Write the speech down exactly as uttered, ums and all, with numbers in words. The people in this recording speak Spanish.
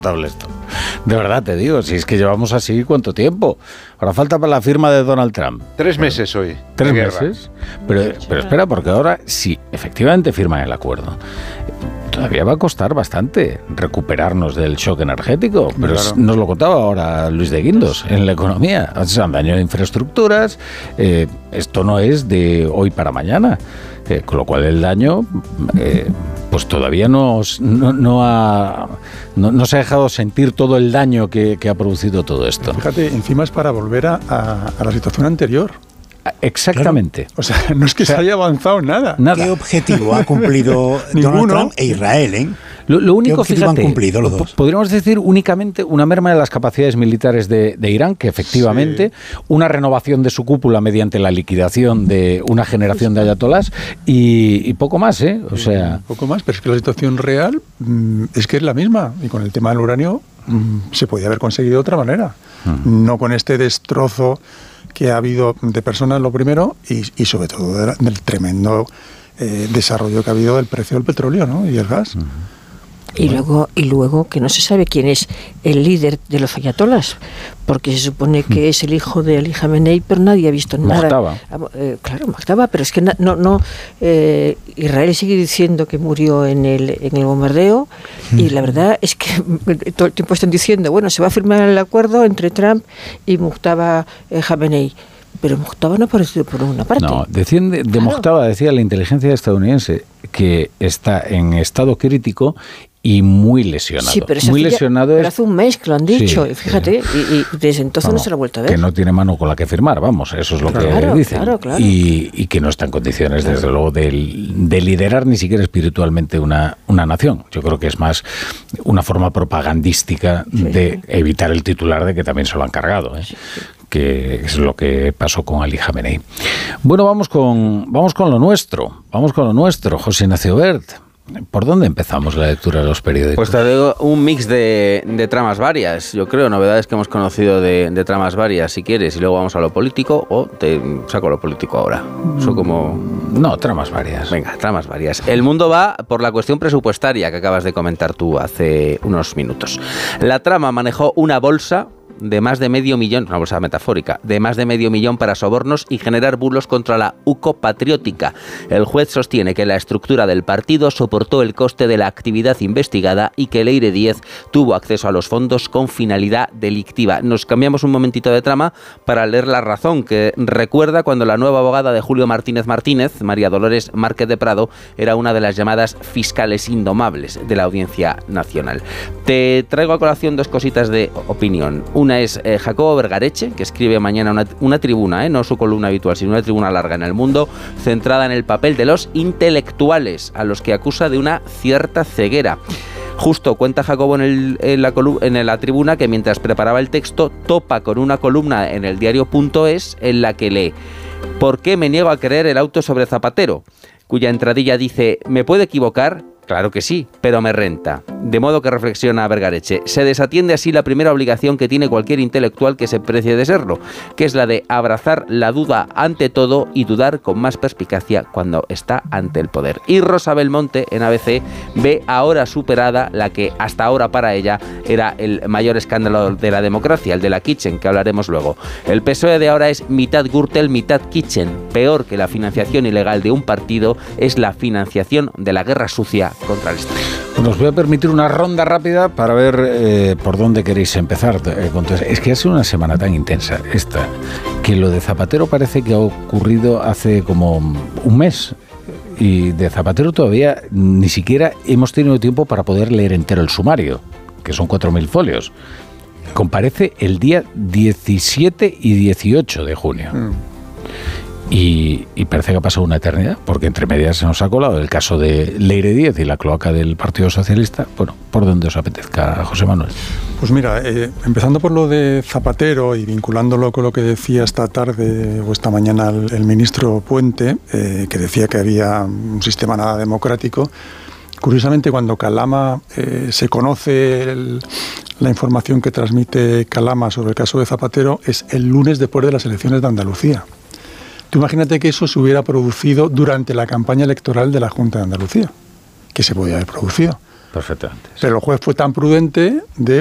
esto. De verdad te digo, si es que llevamos así cuánto tiempo. Ahora falta para la firma de Donald Trump. Tres meses hoy. Tres meses. Pero, pero espera, porque ahora si efectivamente firman el acuerdo, todavía va a costar bastante recuperarnos del shock energético. Pero claro, es, nos lo contaba ahora Luis de Guindos en La Economía. Se han dañado infraestructuras. Eh, esto no es de hoy para mañana. Eh, con lo cual el daño eh, pues todavía no, no, no, ha, no, no se ha dejado sentir todo el daño que, que ha producido todo esto. Fíjate, encima es para volver a, a, a la situación anterior. Exactamente. Claro. O sea, no es que o sea, se haya avanzado nada. nada. ¿Qué objetivo ha cumplido Donald Trump e Israel, eh? Lo, lo único, ¿Qué fíjate, han cumplido los dos? Podríamos decir únicamente una merma de las capacidades militares de, de Irán, que efectivamente, sí. una renovación de su cúpula mediante la liquidación de una generación de ayatolás y, y poco más, ¿eh? O sea, poco más, pero es que la situación real mmm, es que es la misma. Y con el tema del uranio mmm, se podía haber conseguido de otra manera. Hmm. No con este destrozo que ha habido de personas, lo primero, y, y sobre todo de la, del tremendo eh, desarrollo que ha habido del precio del petróleo, ¿no? Y el gas. Uh-huh. Y luego, y luego que no se sabe quién es el líder de los ayatolás, porque se supone que es el hijo de Ali Khamenei, pero nadie ha visto nada. Mojtaba. Eh, claro, Mojtaba, pero es que no, no eh, Israel sigue diciendo que murió en el en el bombardeo mm. y la verdad es que todo el tiempo están diciendo, bueno, se va a firmar el acuerdo entre Trump y Mojtaba eh, Khamenei. Pero Mojtaba no apareció por una parte. No, decían de, de claro. Mojtaba, decía la inteligencia estadounidense, que está en estado crítico y muy lesionado. Sí, pero muy hace lesionado ya, es... pero hace un mes que lo han dicho, sí, fíjate, sí. Y, y desde entonces bueno, no se lo ha vuelto a ver. Que no tiene mano con la que firmar, vamos, eso es lo claro, que dicen. Claro, claro. Y, y que no está en condiciones, claro. desde luego, de, de liderar ni siquiera espiritualmente una, una nación. Yo creo que es más una forma propagandística sí, de sí. evitar el titular de que también se lo han cargado, ¿eh? Sí, sí. Que es lo que pasó con Ali Khamenei. Bueno, vamos con, vamos con lo nuestro, vamos con lo nuestro, José Ignacio Bert. ¿Por dónde empezamos la lectura de los periódicos? Pues te digo un mix de, de tramas varias, yo creo, novedades que hemos conocido de, de tramas varias, si quieres, y luego vamos a lo político, o te saco lo político ahora. Eso como... No, tramas varias. Venga, tramas varias. El mundo va por la cuestión presupuestaria que acabas de comentar tú hace unos minutos. La trama manejó una bolsa de más de medio millón, una bolsa metafórica, de más de medio millón para sobornos y generar bulos contra la U C O patriótica. El juez sostiene que la estructura del partido soportó el coste de la actividad investigada y que Leire Díez tuvo acceso a los fondos con finalidad delictiva. Nos cambiamos un momentito de trama para leer La Razón, que recuerda cuando la nueva abogada de Julio Martínez Martínez, María Dolores Márquez de Prado, era una de las llamadas fiscales indomables de la Audiencia Nacional. Te traigo a colación dos cositas de opinión. Una es eh, Jacobo Vergareche, que escribe mañana una, una tribuna, eh, no su columna habitual, sino una tribuna larga en El Mundo, centrada en el papel de los intelectuales, a los que acusa de una cierta ceguera. Justo cuenta Jacobo en, el, en, la colu- en la tribuna que mientras preparaba el texto topa con una columna en el diario punto es en la que lee: ¿por qué me niego a creer el auto sobre Zapatero?, cuya entradilla dice: ¿me puedo equivocar? Claro que sí, pero me renta. De modo que reflexiona Vergareche, se desatiende así la primera obligación que tiene cualquier intelectual que se precie de serlo, que es la de abrazar la duda ante todo y dudar con más perspicacia cuando está ante el poder. Y Rosa Belmonte, en A B C, ve ahora superada la que hasta ahora para ella era el mayor escándalo de la democracia, el de la Kitchen, que hablaremos luego. El P S O E de ahora es mitad Gürtel, mitad Kitchen. Peor que la financiación ilegal de un partido es la financiación de la guerra sucia contra el Estado. Bueno, os voy a permitir una ronda rápida para ver eh, por dónde queréis empezar. Es que ha sido una semana tan intensa esta, que lo de Zapatero parece que ha ocurrido hace como un mes. Y de Zapatero todavía ni siquiera hemos tenido tiempo para poder leer entero el sumario, que son cuatro mil folios. Comparece el día diecisiete y dieciocho de junio. Mm. Y, y parece que ha pasado una eternidad, porque entre medias se nos ha colado el caso de Leire Díez y la cloaca del Partido Socialista. Bueno, por donde os apetezca, José Manuel. Pues mira, eh, empezando por lo de Zapatero y vinculándolo con lo que decía esta tarde o esta mañana el, el ministro Puente, eh, que decía que había un sistema nada democrático. Curiosamente, cuando Calama eh, se conoce el, la información que transmite Calama sobre el caso de Zapatero, es el lunes después de las elecciones de Andalucía. Tú imagínate que eso se hubiera producido durante la campaña electoral de la Junta de Andalucía, que se podía haber producido. perfectamente. Sí. Pero el juez fue tan prudente de